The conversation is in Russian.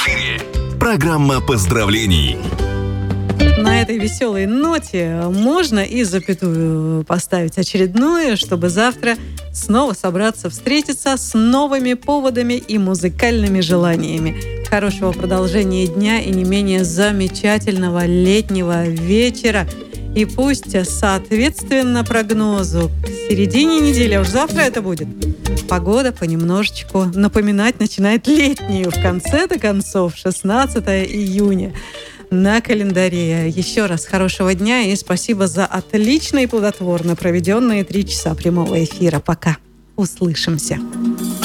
эфире программа поздравлений. На этой веселой ноте можно и запятую поставить очередную, чтобы завтра снова собраться, встретиться с новыми поводами и музыкальными желаниями. Хорошего продолжения дня и не менее замечательного летнего вечера. И пусть, соответственно прогнозу, к середине недели, а уж завтра это будет, погода понемножечку напоминать начинает летнюю. В конце-то концов, 16 июня на календаре. Еще раз хорошего дня и спасибо за отлично и плодотворно проведенные 3 часа прямого эфира. Пока. Услышимся.